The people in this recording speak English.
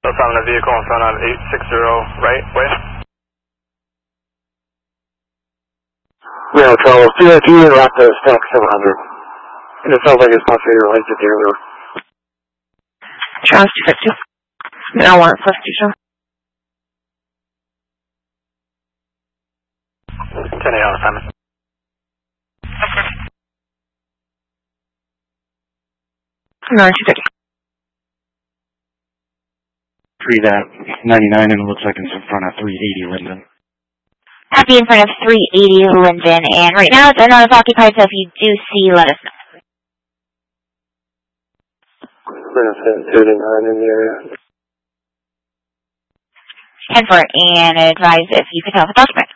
found a vehicle in front of 860 right way. Yeah, Charles, CIT left the stack 700. And it sounds like it's possibly related to the earlier. Charles 250. No, I want substitution. 10 a.m. Simon. No, 250. 3 that 99 and it looks like it's in front of 380 Linden. Happy in front of 380 Linden, and right now it's not occupied, so if you do see, let us know. We're going to send 289 in the area. 10-4, and advise if you could tell the document.